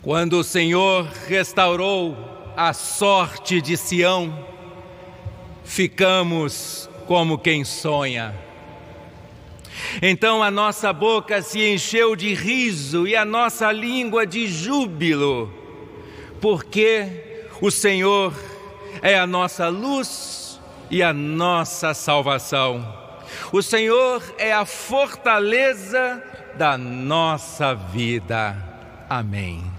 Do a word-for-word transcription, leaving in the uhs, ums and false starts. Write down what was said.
Quando o Senhor restaurou a sorte de Sião, ficamos como quem sonha. Então a nossa boca se encheu de riso e a nossa língua de júbilo, porque o Senhor é a nossa luz e a nossa salvação. O Senhor é a fortaleza da nossa vida. Amém.